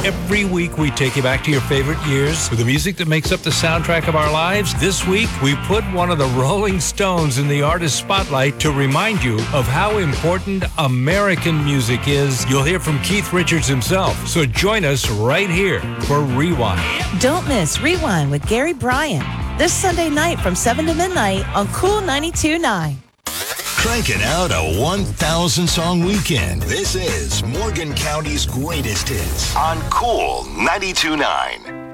Every week we take you back to your favorite years with the music that makes up the soundtrack of our lives. This week we put one of the Rolling Stones in the artist spotlight to remind you of how important American music is. You'll hear from Keith Richards himself. So join us right here for Rewind. Don't miss Rewind with Gary Bryan this Sunday night from 7 to midnight on Cool 92.9. Cranking out a 1,000-song weekend. This is Morgan County's greatest hits on Cool 92.9.